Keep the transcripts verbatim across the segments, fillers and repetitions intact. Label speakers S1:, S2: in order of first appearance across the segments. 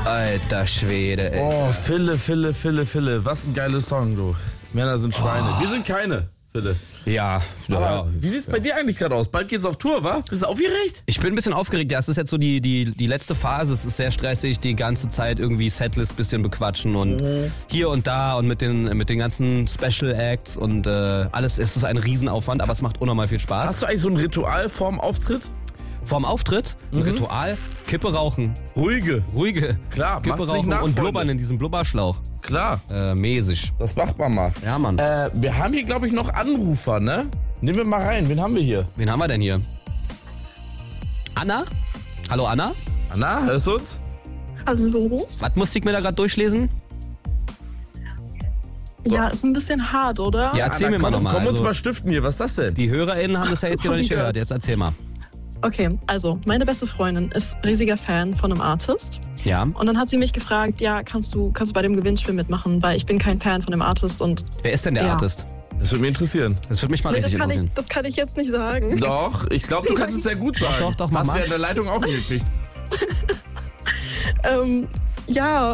S1: Alter Schwede, ey.
S2: Oh, Fille, Fille, Fille, Fille. Was ein geiler Song, du. Männer sind Schweine. Oh. Wir sind keine, Fille.
S1: Ja,
S2: Aber
S1: ja.
S2: wie sieht's bei dir eigentlich gerade aus? Bald geht's auf Tour, wa? Bist du aufgeregt?
S1: Ich bin ein bisschen aufgeregt. Ja, es ist jetzt so die, die, die letzte Phase. Es ist sehr stressig, die ganze Zeit irgendwie Setlist bisschen bequatschen und mhm. hier und da und mit den, mit den ganzen Special Acts und äh, alles. Es ist ein Riesenaufwand, aber es macht unnormal viel Spaß.
S2: Hast du eigentlich so ein Ritual vorm Auftritt?
S1: Vorm Auftritt, ein mhm. Ritual, Kippe rauchen.
S2: Ruhige.
S1: Ruhige.
S2: Klar,
S1: Kippe rauchen nach, und blubbern in diesem Blubberschlauch.
S2: Klar.
S1: Äh, mäßig.
S2: Das macht man mal.
S1: Ja, Mann.
S2: Äh, wir haben hier, glaube ich, noch Anrufer, ne? Nehmen wir mal rein. Wen haben wir hier?
S1: Wen haben wir denn hier? Anna? Hallo, Anna?
S2: Anna, hörst du uns?
S3: Hallo?
S1: Was musste ich mir da gerade durchlesen?
S3: Ja, ist ein bisschen hart, oder?
S1: Ja, erzähl
S2: Anna,
S1: mir mal
S2: komm,
S1: nochmal.
S2: Komm uns
S1: also,
S2: mal stiften hier. Was ist das denn?
S1: Die HörerInnen haben das ja jetzt hier
S3: Oh
S1: noch nicht
S3: Gott.
S1: gehört. Jetzt erzähl mal.
S3: Okay, also meine beste Freundin ist riesiger Fan von einem Artist.
S1: Ja.
S3: Und dann hat sie mich gefragt, ja, kannst du, kannst du bei dem Gewinnspiel mitmachen? Weil ich bin kein Fan von dem Artist und...
S1: Wer ist denn der
S3: Ja.
S1: Artist?
S2: Das würde mich interessieren.
S1: Das würde mich mal
S3: Nee, das,
S1: richtig
S3: kann ich,
S1: interessieren.
S3: das kann ich jetzt nicht sagen.
S2: Doch, ich glaube, du kannst es sehr gut sagen.
S1: Doch, doch, mach
S2: Hast
S1: mal.
S2: du ja in der Leitung auch hingekriegt.
S3: Ähm, ja,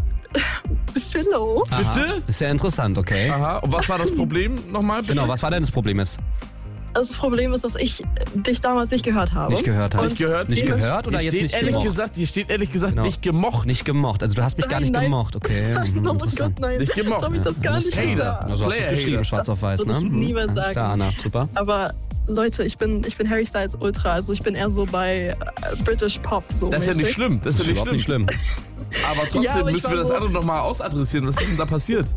S3: Philo.
S1: Aha.
S2: Bitte?
S1: Ist ja interessant, okay.
S2: Aha. Und was war das Problem nochmal? bitte?
S1: Genau, was war denn das Problem jetzt?
S3: Das Problem ist, dass ich dich damals nicht gehört habe.
S1: Nicht gehört hast.
S2: Nicht gehört?
S1: Nicht
S3: Dements-
S1: gehört oder
S2: Hier
S1: jetzt
S2: steht
S1: nicht
S2: ehrlich
S1: gemocht?
S2: gesagt, hier steht ehrlich gesagt
S1: Genau.
S2: nicht gemocht.
S1: Nicht gemocht. Also du hast mich gar nicht
S3: Nein, nein.
S1: gemocht, okay.
S3: Nein,
S1: Mhm,
S3: oh mein Gott,
S1: interessant.
S3: nein.
S2: Nicht gemocht.
S3: So hab ich das gar
S1: Alles
S3: nicht
S2: klar.
S3: gesagt.
S1: Also hast du es
S2: Player
S1: geschrieben,
S2: Hater.
S1: schwarz auf weiß,
S3: Das
S1: ne?
S3: würde ich niemals
S1: Alles
S3: sagen.
S1: klar, Anna, super.
S3: Aber Leute, ich bin, ich bin Harry Styles Ultra, also ich bin eher so bei äh, British Pop. So
S2: Das ist ja nicht
S3: mäßig.
S2: schlimm. Das ist ja nicht
S1: überhaupt
S2: schlimm.
S1: nicht schlimm.
S2: Aber trotzdem
S3: Ja, aber ich
S2: müssen wir
S3: war
S2: das
S3: so-
S2: andere nochmal ausadressieren. Was ist denn da passiert?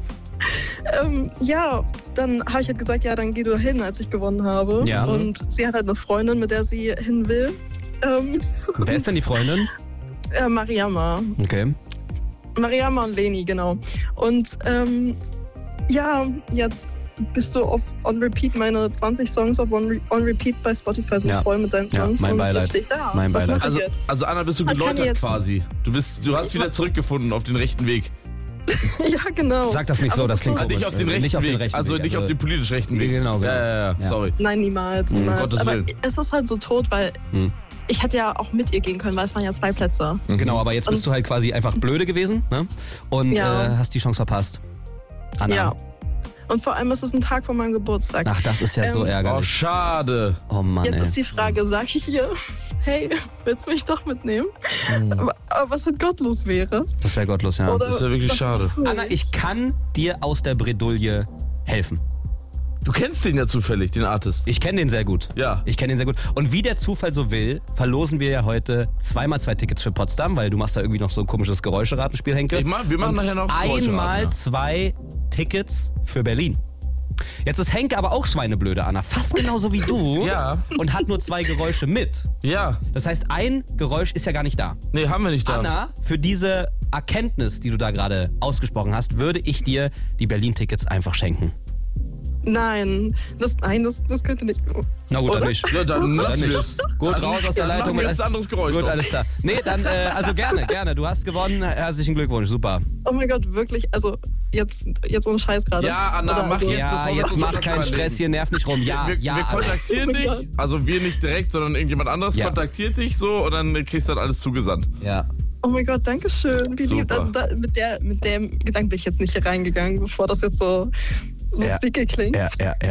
S3: Ähm, ja, dann habe ich halt gesagt, ja, dann geh du hin, als ich gewonnen habe.
S1: Ja.
S3: Und sie hat halt eine Freundin, mit der sie hin will. Ähm,
S1: Und wer ist denn die Freundin?
S3: äh, Mariama.
S1: Okay.
S3: Mariama und Leni, genau. Und ähm, ja, jetzt bist du auf On Repeat, meine zwanzig Songs auf On, Re On Repeat bei Spotify sind
S1: Ja.
S3: voll mit deinen
S1: Ja,
S3: Songs.
S1: mein
S3: und
S1: Beileid.
S3: jetzt steh ich da.
S1: Mein
S3: Was
S1: Beileid.
S3: mach ich
S2: Also,
S3: jetzt?
S2: also Anna, bist du
S3: Was kann
S2: geläutert
S3: jetzt-
S2: quasi. Du bist, du hast
S3: Ich
S2: wieder
S3: mach-
S2: zurückgefunden auf den rechten Weg.
S3: Ja, genau.
S1: Sag das nicht so,
S3: Aber
S1: das klingt
S2: Ah,
S1: komisch.
S2: nicht auf den rechten
S1: Nicht auf den
S2: Weg.
S1: rechten
S2: also
S1: Weg,
S2: nicht
S1: also-
S2: auf den politisch rechten Weg.
S1: Genau, genau.
S2: Ja, ja, ja.
S1: Ja.
S2: Sorry.
S3: Nein, niemals,
S2: Um
S3: niemals.
S2: Gottes
S3: Aber
S2: Willen.
S3: es ist halt so tot, weil
S1: Hm.
S3: ich hätte ja auch mit ihr gehen können, weil es waren ja zwei Plätze.
S1: Genau, aber jetzt bist
S3: Und-
S1: du halt quasi einfach blöde gewesen, ne? Und
S3: Ja.
S1: äh, hast die Chance verpasst. Anna.
S3: Ja. Und vor allem ist es ein Tag vor meinem Geburtstag.
S1: Ach, das ist ja so
S3: Ähm,
S2: Oh,
S1: ärgerlich.
S2: schade.
S1: Oh Mann,
S3: Jetzt
S1: ey.
S3: ist die Frage, sag ich ihr, hey, willst du mich doch mitnehmen?
S1: Hm.
S3: Aber, aber was halt gottlos wäre.
S1: Das wäre gottlos, ja.
S3: Oder
S2: Das wär wirklich
S3: was-
S2: schade.
S3: was tue
S1: Anna, ich kann dir aus der Bredouille helfen.
S2: Du kennst den ja zufällig, den Artist.
S1: Ich kenne den sehr gut.
S2: Ja.
S1: Ich kenne den sehr gut. Und wie der Zufall so will, verlosen wir ja heute zweimal zwei Tickets für Potsdam, weil du machst da irgendwie noch so ein komisches Geräuscheratenspiel, Henke.
S2: Ich mach, wir machen
S1: Und
S2: nachher noch Geräuscheraten,
S1: einmal
S2: ja.
S1: zwei Tickets für Berlin. Jetzt ist Henke aber auch schweineblöde, Anna. Fast genauso wie du.
S2: Ja.
S1: Und hat nur zwei Geräusche mit.
S2: Ja.
S1: Das heißt, ein Geräusch ist ja gar nicht da.
S2: Nee, haben wir nicht da.
S1: Anna, für diese Erkenntnis, die du da gerade ausgesprochen hast, würde ich dir die Berlin-Tickets einfach schenken.
S3: Nein, das, nein, das, das könnte nicht.
S1: Na gut,
S3: Oder?
S1: dann nicht.
S2: Ja, dann
S1: Dann
S2: lass
S1: nicht.
S2: es.
S1: Gut,
S2: Dann-
S1: raus aus der
S2: dann
S1: Leitung.
S2: machen wir jetzt ein anderes Geräusch
S1: Gut,
S2: noch.
S1: alles klar. Nee, dann, äh, also gerne, gerne. Du hast gewonnen. Herzlichen Glückwunsch, super.
S3: Oh mein Gott, wirklich, also jetzt, jetzt ohne Scheiß gerade.
S2: Ja, Anna,
S3: Oder
S2: mach
S3: also,
S2: jetzt,
S1: Ja,
S2: bevor wir
S1: jetzt
S2: uns
S1: mach
S2: das
S1: keinen
S2: überlegen.
S1: Stress hier, nerv nicht rum. Ja,
S2: wir,
S1: ja.
S2: wir kontaktieren
S3: Oh mein
S2: dich,
S3: Gott.
S2: also wir nicht direkt, sondern irgendjemand anderes
S1: Ja.
S2: kontaktiert dich so und dann kriegst du dann alles zugesandt.
S1: ja.
S3: Oh mein Gott, danke schön. Wie lieb.
S2: Super.
S3: Also da, mit, der, mit dem Gedanken bin ich jetzt nicht hier reingegangen, bevor das jetzt so, so
S1: Ja.
S3: sticky klingt.
S1: Ja, ja, ja.